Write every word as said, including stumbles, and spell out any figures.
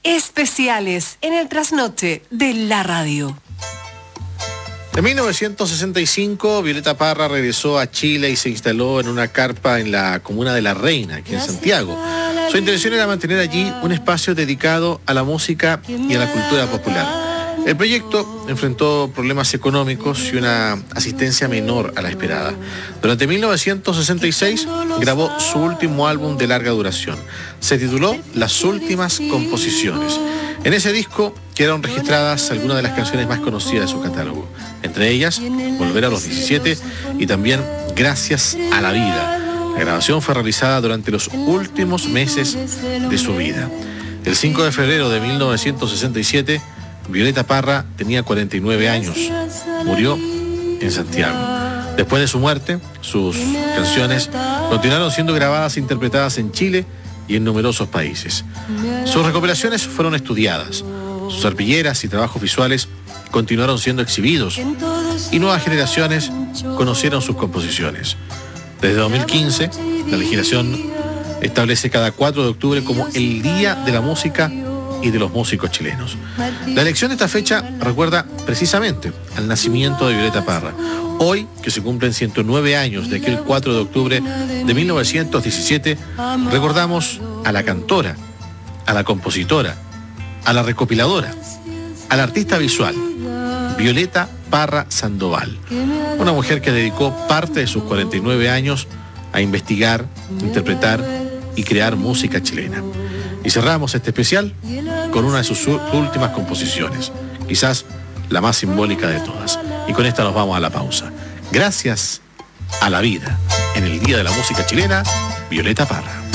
especiales en el trasnoche de la radio. En mil novecientos sesenta y cinco, Violeta Parra regresó a Chile y se instaló en una carpa en la comuna de La Reina, aquí en Santiago. Su intención era mantener allí un espacio dedicado a la música y a la cultura popular. El proyecto enfrentó problemas económicos y una asistencia menor a la esperada. Durante mil novecientos sesenta y seis grabó su último álbum de larga duración. Se tituló Las Últimas Composiciones. En ese disco quedaron registradas algunas de las canciones más conocidas de su catálogo. Entre ellas, Volver a los diecisiete y también Gracias a la Vida. La grabación fue realizada durante los últimos meses de su vida. El cinco de febrero de mil novecientos sesenta y siete, Violeta Parra tenía cuarenta y nueve años. Murió en Santiago. Después de su muerte, sus canciones continuaron siendo grabadas e interpretadas en Chile y en numerosos países. Sus recopilaciones fueron estudiadas. Sus arpilleras y trabajos visuales continuaron siendo exhibidos y nuevas generaciones conocieron sus composiciones. Desde dos mil quince, la legislación establece cada cuatro de octubre como el Día de la Música y de los músicos chilenos. La elección de esta fecha recuerda precisamente al nacimiento de Violeta Parra. Hoy, que se cumplen ciento nueve años de aquel cuatro de octubre de mil novecientos diecisiete, recordamos a la cantora, a la compositora, a la recopiladora, a la artista visual, Violeta Parra Sandoval, una mujer que dedicó parte de sus cuarenta y nueve años a investigar, interpretar y crear música chilena. Y cerramos este especial con una de sus últimas composiciones, quizás la más simbólica de todas. Y con esta nos vamos a la pausa. Gracias a la vida, en el Día de la Música Chilena, Violeta Parra.